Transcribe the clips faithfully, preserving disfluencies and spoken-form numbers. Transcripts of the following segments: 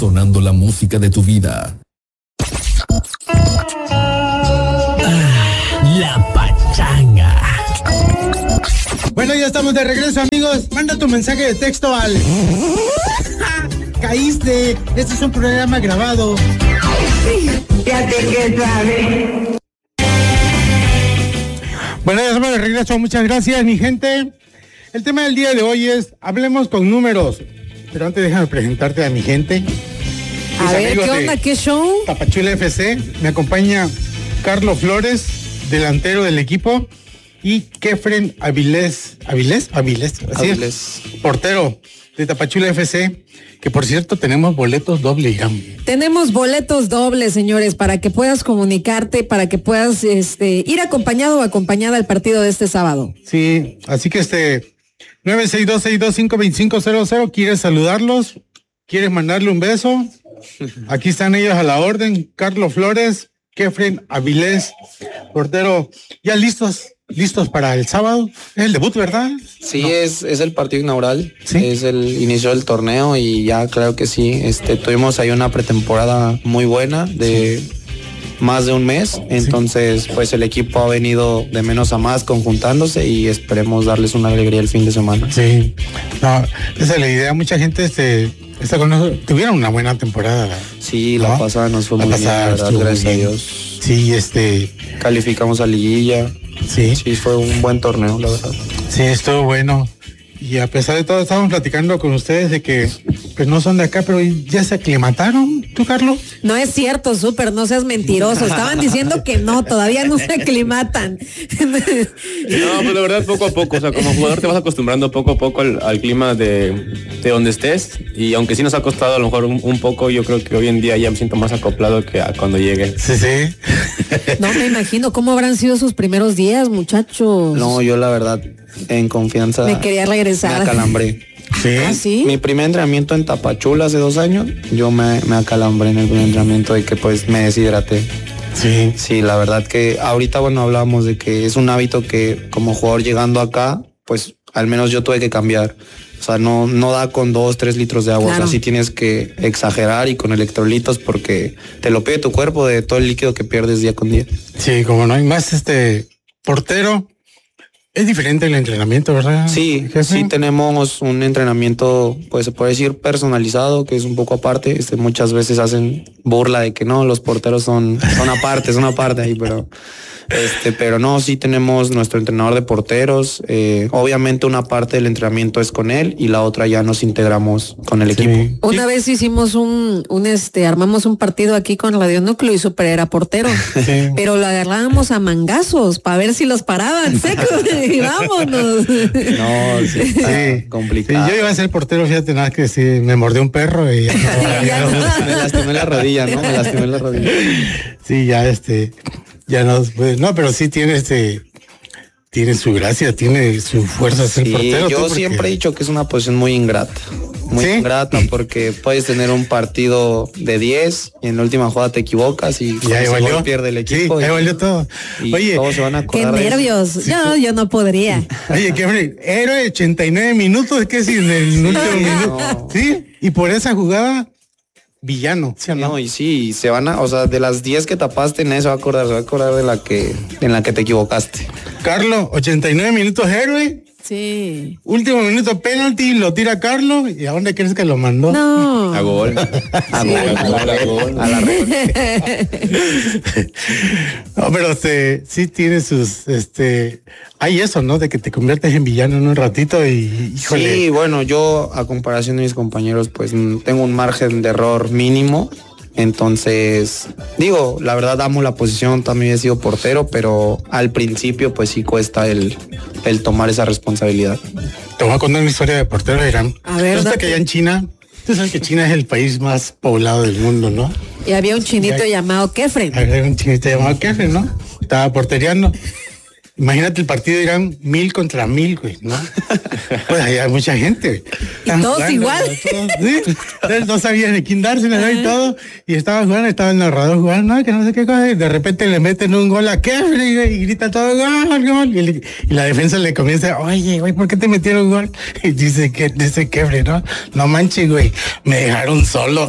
sonando la música de tu vida. Ah, la pachanga. Bueno, ya estamos de regreso, amigos. Manda tu mensaje de texto al... Caíste. Este es un programa grabado. Ya te que sabes. Bueno, ya estamos de regreso. Muchas gracias, mi gente. El tema del día de hoy es hablemos con números. Pero antes déjame presentarte a mi gente. A ver, ¿qué onda? ¿Qué show? Tapachula F C. Me acompaña Carlos Flores, delantero del equipo, y Kefren Avilés. ¿Avilés? Avilés. Así Avilés. Es. Portero de Tapachula F C. Que por cierto tenemos boletos doble, Irán. Tenemos boletos dobles, señores, para que puedas comunicarte, para que puedas este, ir acompañado o acompañada al partido de este sábado. Sí, así que este nueve seis dos, seis dos cinco, dos cinco cero cero, ¿quieres saludarlos? ¿Quieres mandarle un beso? Aquí están ellos a la orden. Carlos Flores, Kefren Avilés, portero, ya listos. ¿Listos para el sábado? Es el debut, ¿verdad? Sí, no. es, es el partido inaugural. ¿Sí? Es el inicio del torneo y ya claro que sí. Este, tuvimos ahí una pretemporada muy buena de sí. más de un mes. Entonces, sí. pues el equipo ha venido de menos a más conjuntándose y esperemos darles una alegría el fin de semana. Sí. No, esa es la idea. Mucha gente este, está con nosotros. Tuvieron una buena temporada. Sí, ¿no? la pasada nos fue la muy pasada bien, la verdad, gracias bien. a Dios. Sí, este... Calificamos a liguilla. Sí. Sí, fue un buen torneo, la verdad. Sí, estuvo bueno. Y a pesar de todo, estábamos platicando con ustedes de que pues no son de acá, pero ya se aclimataron, ¿tú, Carlos? No es cierto, súper, no seas mentiroso. Estaban diciendo que no, todavía no se aclimatan. No, pues la verdad, poco a poco. O sea, como jugador te vas acostumbrando poco a poco al, al clima de, de donde estés. Y aunque sí nos ha costado a lo mejor un, un poco, yo creo que hoy en día ya me siento más acoplado que a cuando llegue. Sí, sí. No me imagino cómo habrán sido sus primeros días, muchachos. No, yo la verdad, en confianza. Me quería regresar. Me acalambré. ¿Sí? ¿Ah, sí? Mi primer entrenamiento en Tapachula hace dos años, yo me, me acalambré en el primer entrenamiento de que pues me deshidraté. Sí. Sí, la verdad que ahorita, bueno, hablábamos de que es un hábito que como jugador llegando acá, pues al menos yo tuve que cambiar. O sea, no, no da con dos, tres litros de agua. Claro. O sea, sí tienes que exagerar y con electrolitos porque te lo pide tu cuerpo de todo el líquido que pierdes día con día. Sí, como no hay más este portero. Es diferente el entrenamiento, ¿verdad? Sí, jefe? Sí tenemos un entrenamiento, pues se puede decir personalizado, que es un poco aparte. Este, muchas veces hacen burla de que no, los porteros son, son aparte, son aparte ahí, pero este, pero no, sí tenemos nuestro entrenador de porteros. Eh, obviamente una parte del entrenamiento es con él y la otra ya nos integramos con el sí. equipo. Una vez hicimos un, un este, armamos un partido aquí con Radio Núcleo y Super era portero, sí. pero lo agarrábamos a mangazos para ver si los paraban secos. Y vámonos. No, sí, está sí. complicado. Sí, yo iba a ser portero, fíjate, nada que sí, me mordió un perro y ya, no, ya no. Me lastimé la rodilla, ¿no? Me lastimé la rodilla. Sí, ya este, ya no, pues, no, pero sí tiene este, tiene su gracia, tiene su fuerza ser sí, portero. Yo porque... siempre he dicho que es una posición muy ingrata. Muy ¿Sí? ingrata porque puedes tener un partido de diez y en la última jugada te equivocas y ya gol pierde el equipo. Sí, y, ahí valió todo. Y Oye, todos se van a acordar. Qué nervios. Sí, yo, yo no podría. Oye, qué héroe, ochenta y nueve minutos, es que si en el sí, último no. minuto. Sí, y por esa jugada, villano. ¿Sí o no? No, y sí, se van a, o sea, de las diez que tapaste, nadie se va a acordar, se va a acordar de la que, en la que te equivocaste. Carlos, ochenta y nueve minutos héroe. Sí. Último minuto penalti, lo tira Carlos. ¿Y a dónde crees que lo mandó? No. A gol. A sí. gol, a gol, a la red. No, pero este, sí tiene sus, este, hay eso, ¿no? De que te conviertes en villano en un ratito y, híjole. Sí, bueno, yo a comparación de mis compañeros, pues tengo un margen de error mínimo. Entonces, digo, la verdad amo la posición, también he sido portero, pero al principio pues sí cuesta el, el tomar esa responsabilidad. Te voy a contar una historia de portero, Irán. A ver, resulta que allá en China, tú sabes que China es el país más poblado del mundo, ¿no? Y había un chinito hay, llamado Kefren. Había un chinito llamado Kefren, ¿no? Estaba portereando. Imagínate el partido, irán mil contra mil, güey, ¿no? Pues ahí hay mucha gente, güey. Y todos jugando, igual. Todos, ¿sí? Entonces no sabían de quién darse, ¿no? Y todo. Y estaba jugando, estaba el narrador jugando, no, que no sé qué cosa. Y de repente le meten un gol a Kefren y grita todo, gol, gol. Y, le, y la defensa le comienza, oye, güey, ¿por qué te metieron un gol? Y dice que dice Kefren, ¿no? No manches, güey, me dejaron solo.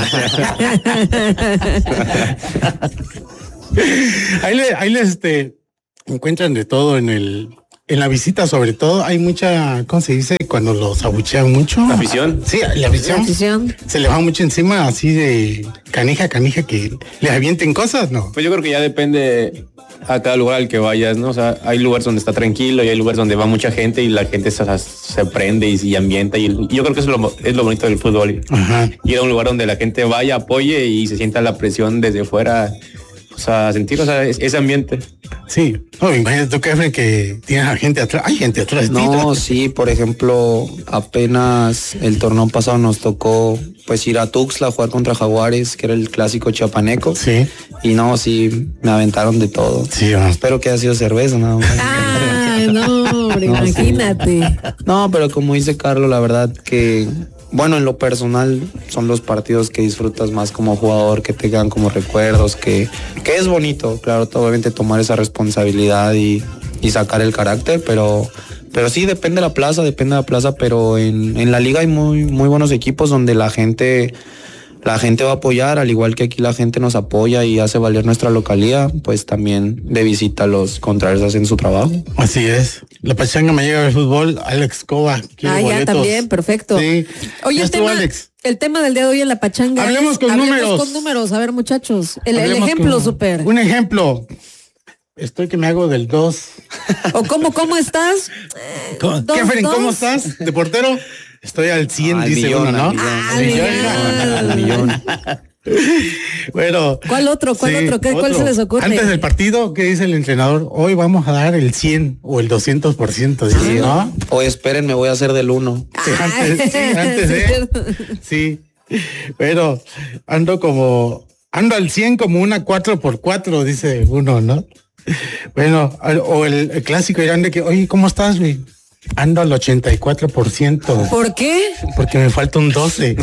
ahí le, ahí le, este... encuentran de todo en el en la visita, sobre todo hay mucha, ¿cómo se dice? Cuando los abuchean mucho. ¿La afición? Sí, la afición. La afición. Se les va mucho encima, así de canija, canija, que les avienten cosas, ¿no? Pues yo creo que ya depende a cada lugar al que vayas, ¿no? O sea, hay lugares donde está tranquilo y hay lugares donde va mucha gente y la gente se, se prende y, y ambienta. Y, y yo creo que eso es lo, es lo bonito del fútbol. Ajá. Ir a un lugar donde la gente vaya, apoye y se sienta la presión desde fuera. O sea, sentir, o sea, ese ambiente. Sí. No, imagínate tú, Kefren, que tienes a gente atrás. Hay gente atrás de ti. No, sí, por ejemplo, apenas el torneo pasado nos tocó pues ir a Tuxtla a jugar contra Jaguares, que era el clásico chiapaneco. Sí. Y no, sí, me aventaron de todo. Sí, va. Espero que haya sido cerveza, ¿no? Ah, no, hombre, No, imagínate. No, pero como dice Carlos, la verdad que, bueno, en lo personal son los partidos que disfrutas más como jugador, que te quedan como recuerdos, que, que es bonito, claro, obviamente tomar esa responsabilidad y, y sacar el carácter, pero, pero sí, depende de la plaza, depende de la plaza, pero en, en la liga hay muy, muy buenos equipos donde la gente... La gente va a apoyar, al igual que aquí la gente nos apoya y hace valer nuestra localidad, pues también de visita los contrarios hacen su trabajo. Así es. La pachanga me llega del fútbol, Alex Cova. Ah, ya también, perfecto. Sí. Oye, Ya el estuvo tema, Alex. el tema del día de hoy en la pachanga. Hablemos es- con hablemos números. con números. A ver, muchachos. El, el Hablemos ejemplo, con- súper. Un ejemplo. Estoy que me hago del dos. ¿O cómo, cómo estás? ¿Cómo, Dos, Kefren, ¿cómo dos. estás? ¿De portero? Estoy al cien, Al dice millón, uno, ¿no? al millón. Ah, Al millón. millón. Al millón. Bueno. ¿Cuál otro? ¿Cuál sí, otro? ¿Qué, ¿Cuál se les ocurre? Antes del partido, ¿qué dice el entrenador? Hoy vamos a dar el cien o el doscientos por ciento, dice, ¿no? O esperen, me voy a hacer del uno. Sí, antes, sí, antes Sí, de... cierto. Sí. Pero ando como... Ando al cien como una cuatro por cuatro, dice uno, ¿no? Bueno, al- o el, el clásico irán de que, oye, ¿cómo estás, güey? Ando al ochenta y cuatro por ciento. ¿Por qué? Porque me falta un doce.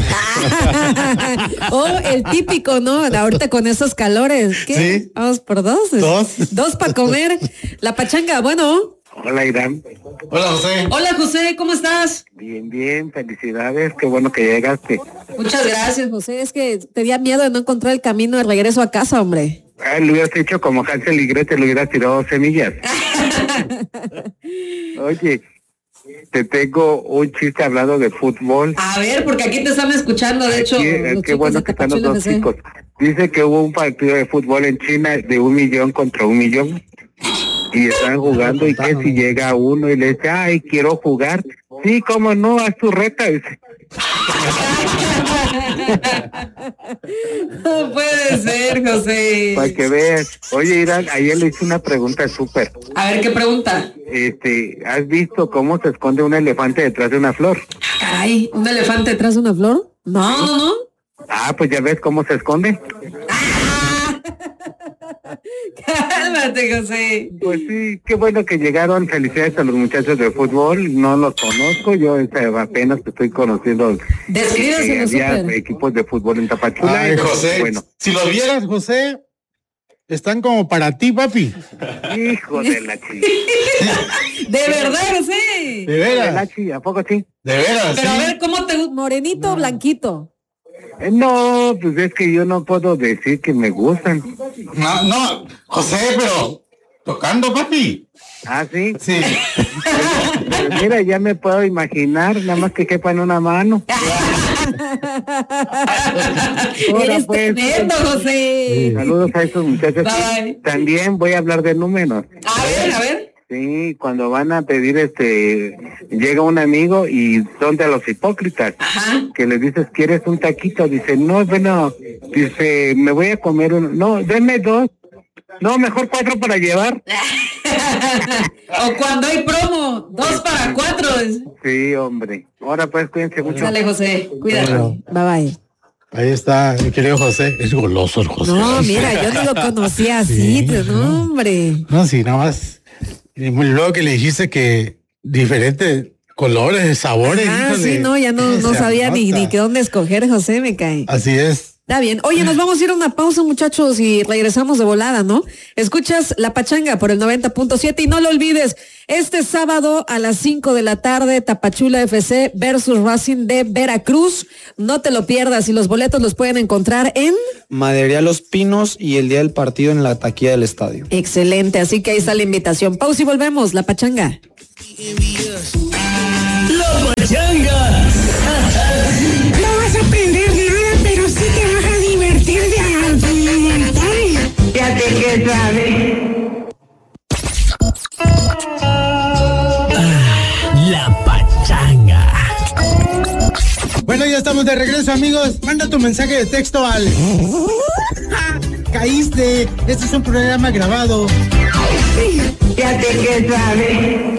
O el típico, ¿no? Ahorita con esos calores. ¿Qué? Sí. Vamos por dos. Dos. Dos para comer. La pachanga, bueno. Hola, Irán. Hola, José. Hola, José, ¿cómo estás? Bien, bien, felicidades, qué bueno que llegaste. Muchas gracias, José. Es que tenía miedo de no encontrar el camino de regreso a casa, hombre. Ah, lo hubieras hecho como Hansel y Gretel, le hubieras tirado semillas. Oye, te tengo un chiste hablando de fútbol. A ver, porque aquí te están escuchando, de hecho. Aquí, los qué chicos bueno de que están los Tapachula dos F C. chicos. Dice que hubo un partido de fútbol en China de un millón contra un millón. Y están jugando y que si llega uno y le dice, ay, quiero jugar. Sí, cómo no, haz tu reta. Dice, No puede ser, José. para que veas. Oye, Irán, ayer le hice una pregunta súper. A ver, ¿qué pregunta? Este, ¿has visto cómo se esconde un elefante detrás de una flor? Caray, ¿un elefante detrás de una flor? No, no, no. Ah, pues ya ves cómo se esconde. Cálmate, José. Pues sí, qué bueno que llegaron. Felicidades a los muchachos de fútbol. No los conozco, yo este, apenas te estoy conociendo. Descríbeselo, que había súper. equipos de fútbol en Tapachula. Ay, y, José. Bueno, Si los vieras, José, están como para ti, papi. hijo de la chica. De verdad, José. De De la veras. chica, ¿a poco sí? De veras. Pero a sí. ver, ¿cómo te gusta? ¿Morenito o blanquito? Eh, no, pues es que yo no puedo decir que me gustan. No, no, José, pero tocando, papi. Ah, sí. Sí. Pues mira, ya me puedo imaginar, nada más que quepa en una mano. Ahora, Eres pues. tremendo, José. Saludos a esos muchachos. Bye. También voy a hablar de números. A ver, a ver. Sí, cuando van a pedir, este, llega un amigo y son de los hipócritas, Ajá. que les dices, ¿quieres un taquito? Dice, no, bueno, dice, me voy a comer uno. No, denme dos. No, mejor cuatro para llevar. O cuando hay promo, dos para cuatro. Sí, hombre. Ahora pues, cuídense mucho. Dale, José, cuídate. Bueno. Bye bye. Ahí está, mi querido José. Es goloso el José. No, mira, yo no lo conocía así, Sí, pero no, hombre. No, sí, nada más. Y luego que le dijiste que diferentes colores, sabores. Ah, sí, no, ya no, no sabía ni, ni qué dónde escoger, José, me cae. Así es. Está bien. Oye, nos vamos a ir a una pausa, muchachos, y regresamos de volada, ¿no? Escuchas La Pachanga por el noventa punto siete y no lo olvides, este sábado a las cinco de la tarde, Tapachula F C versus Racing de Veracruz. No te lo pierdas y los boletos los pueden encontrar en Madería Los Pinos y el día del partido en la taquilla del estadio. Excelente, así que ahí está la invitación. Pausa y volvemos, La Pachanga. La Pachanga. No vas a aprender nada, pero sí te vas a divertir de a montón. Fíjate que sabes. La Pachanga. Bueno, ya estamos de regreso, amigos. Manda tu mensaje de texto al... Caíste. Este es un programa grabado. Fíjate que sabes.